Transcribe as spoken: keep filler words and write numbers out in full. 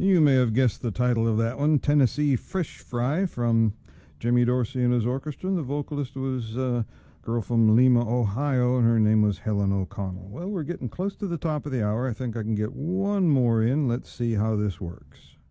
You may have guessed the title of that one, Tennessee Fish Fry, from Jimmy Dorsey and his orchestra. The vocalist was a girl from Lima, Ohio, and her name was Helen O'Connell. Well, we're getting close to the top of the hour. I think I can get one more in. Let's see how this works.